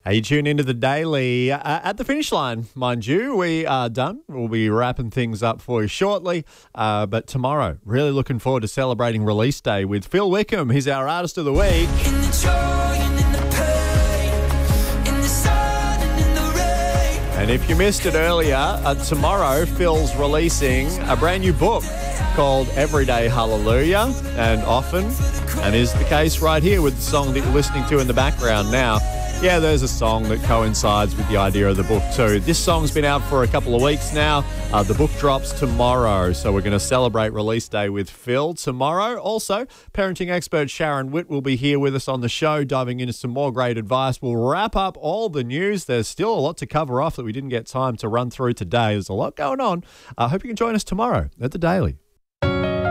You tune into the Daily at the finish line, mind you. We are done. We'll be wrapping things up for you shortly. But tomorrow, really looking forward to celebrating release day with Phil Wickham. He's our Artist of the Week. In the joy and in the pain, in the sun and in the rain. And if you missed it earlier, tomorrow Phil's releasing a brand new book called Everyday Hallelujah, and often, and is the case right here with the song that you're listening to in the background now. Yeah, there's a song that coincides with the idea of the book too. This song's been out for a couple of weeks now. The book drops tomorrow, so we're going to celebrate release day with Phil tomorrow. Also, parenting expert Sharon Witt will be here with us on the show, diving into some more great advice. We'll wrap up all the news. There's still a lot to cover off that we didn't get time to run through today. There's a lot going on. I hope you can join us tomorrow at The Daily.